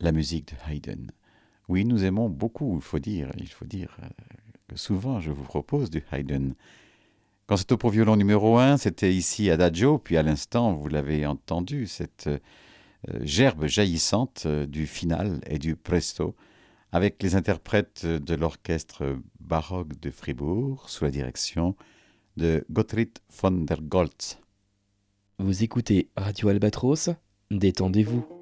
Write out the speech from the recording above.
la musique de Haydn. Oui, nous aimons beaucoup, il faut dire que souvent je vous propose du Haydn. Concerto pour violon numéro un, c'était ici Adagio, puis à l'instant, vous l'avez entendu, cette gerbe jaillissante du final et du presto, avec les interprètes de l'orchestre baroque de Fribourg, sous la direction de Gottfried von der Goltz. Vous écoutez Radio Albatros, détendez-vous.